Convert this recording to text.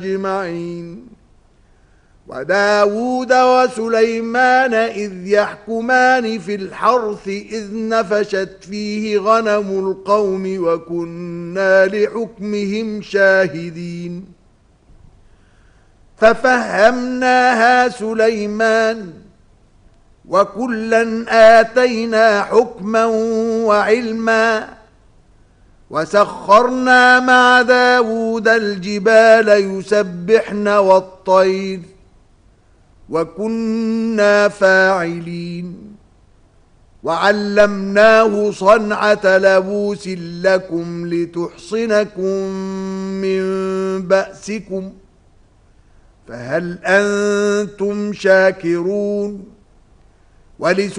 أجمعين. وداود وسليمان إذ يحكمان في الحرث إذ نفشت فيه غنم القوم وكنا لحكمهم شاهدين. ففهمناها سليمان وكلا آتينا حكما وعلما وسخرنا مع داود الجبال يسبحن والطير وكنا فاعلين. وعلمناه صنعة لبوس لكم لتحصنكم من بأسكم فهل أنتم شاكرون.